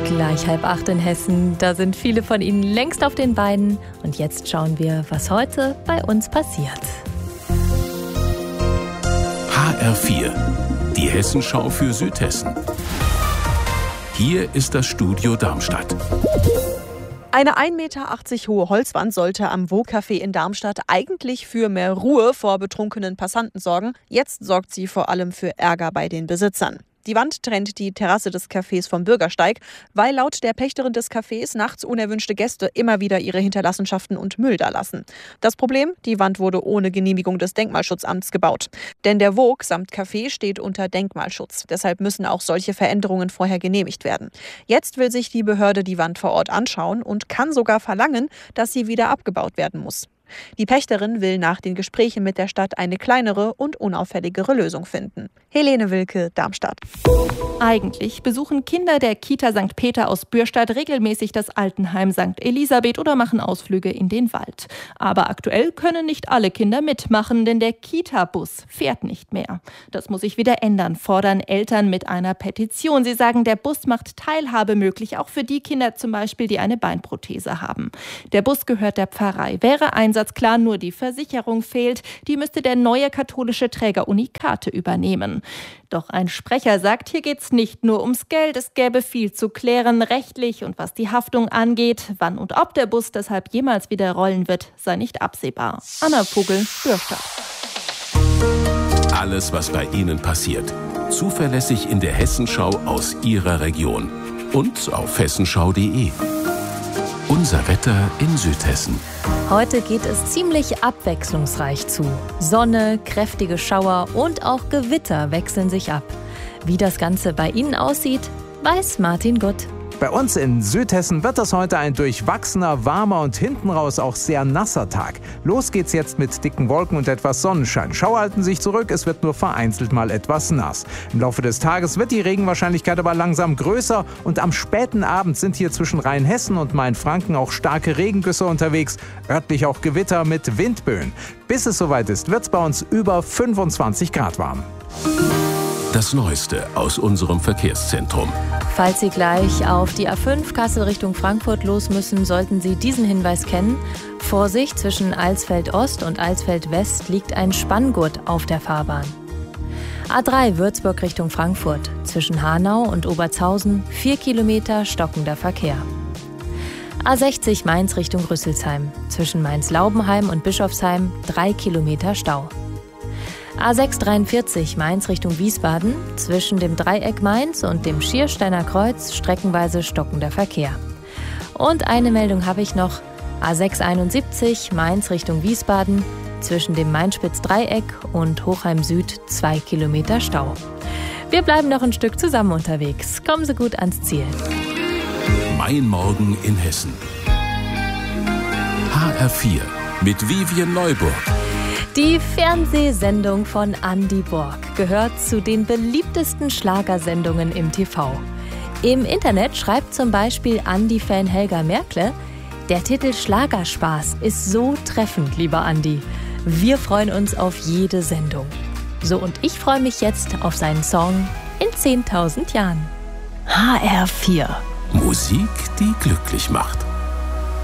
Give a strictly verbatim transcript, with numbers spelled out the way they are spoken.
Gleich halb acht in Hessen. Da sind viele von Ihnen längst auf den Beinen. Und jetzt schauen wir, was heute bei uns passiert. H R vier, die Hessenschau für Südhessen. Hier ist das Studio Darmstadt. Eine ein Meter achtzig hohe Holzwand sollte am Wo-Café in Darmstadt eigentlich für mehr Ruhe vor betrunkenen Passanten sorgen. Jetzt sorgt sie vor allem für Ärger bei den Besitzern. Die Wand trennt die Terrasse des Cafés vom Bürgersteig, weil laut der Pächterin des Cafés nachts unerwünschte Gäste immer wieder ihre Hinterlassenschaften und Müll dalassen. Das Problem? Die Wand wurde ohne Genehmigung des Denkmalschutzamts gebaut. Denn der Vogue samt Café steht unter Denkmalschutz. Deshalb müssen auch solche Veränderungen vorher genehmigt werden. Jetzt will sich die Behörde die Wand vor Ort anschauen und kann sogar verlangen, dass sie wieder abgebaut werden muss. Die Pächterin will nach den Gesprächen mit der Stadt eine kleinere und unauffälligere Lösung finden. Helene Wilke, Darmstadt. Eigentlich besuchen Kinder der Kita Sankt Peter aus Bürstadt regelmäßig das Altenheim Sankt Elisabeth oder machen Ausflüge in den Wald. Aber aktuell können nicht alle Kinder mitmachen, denn der Kita-Bus fährt nicht mehr. Das muss sich wieder ändern, fordern Eltern mit einer Petition. Sie sagen, der Bus macht Teilhabe möglich, auch für die Kinder zum Beispiel, die eine Beinprothese haben. Der Bus gehört der Pfarrei. Wäre einsatzklar, nur die Versicherung fehlt. Die müsste der neue katholische Träger Unicate übernehmen. Doch ein Sprecher sagt, hier geht es nicht nur ums Geld, es gäbe viel zu klären, rechtlich und was die Haftung angeht. Wann und ob der Bus deshalb jemals wieder rollen wird, sei nicht absehbar. Anna Vogel, Bürstadt. Alles, was bei Ihnen passiert, zuverlässig in der Hessenschau aus Ihrer Region und auf hessenschau punkt de. Unser Wetter in Südhessen. Heute geht es ziemlich abwechslungsreich zu. Sonne, kräftige Schauer und auch Gewitter wechseln sich ab. Wie das Ganze bei Ihnen aussieht, weiß Martin Gutt. Bei uns in Südhessen wird das heute ein durchwachsener, warmer und hinten raus auch sehr nasser Tag. Los geht's jetzt mit dicken Wolken und etwas Sonnenschein. Schauer halten sich zurück, es wird nur vereinzelt mal etwas nass. Im Laufe des Tages wird die Regenwahrscheinlichkeit aber langsam größer und am späten Abend sind hier zwischen Rheinhessen und Mainfranken auch starke Regengüsse unterwegs, örtlich auch Gewitter mit Windböen. Bis es soweit ist, wird's bei uns über fünfundzwanzig Grad warm. Das Neueste aus unserem Verkehrszentrum. Falls Sie gleich auf die A fünf Kassel Richtung Frankfurt los müssen, sollten Sie diesen Hinweis kennen. Vorsicht, zwischen Alsfeld Ost und Alsfeld West liegt ein Spanngurt auf der Fahrbahn. A drei Würzburg Richtung Frankfurt. Zwischen Hanau und Obertshausen vier Kilometer stockender Verkehr. A sechzig Mainz Richtung Rüsselsheim. Zwischen Mainz-Laubenheim und Bischofsheim drei Kilometer Stau. A sechs dreiundvierzig Mainz Richtung Wiesbaden, zwischen dem Dreieck Mainz und dem Schiersteiner Kreuz streckenweise stockender Verkehr. Und eine Meldung habe ich noch, A sechs einundsiebzig Mainz Richtung Wiesbaden, zwischen dem Mainspitz-Dreieck und Hochheim Süd zwei Kilometer Stau. Wir bleiben noch ein Stück zusammen unterwegs. Kommen Sie gut ans Ziel. Mein Morgen in Hessen. H R vier mit Vivian Neuburg. Die Fernsehsendung von Andy Borg gehört zu den beliebtesten Schlagersendungen im T V. Im Internet schreibt zum Beispiel Andy-Fan Helga Merkle, der Titel Schlagerspaß ist so treffend, lieber Andy. Wir freuen uns auf jede Sendung. So, und ich freue mich jetzt auf seinen Song in zehntausend Jahren. H R vier. Musik, die glücklich macht.